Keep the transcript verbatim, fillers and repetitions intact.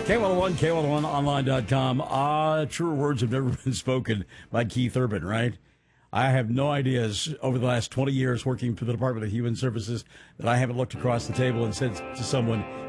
K one oh one, K one oh one online dot com. Ah, truer words have never been spoken by Keith Urban, right? I have no ideas over the last twenty years working for the Department of Human Services that I haven't looked across the table and said to someone,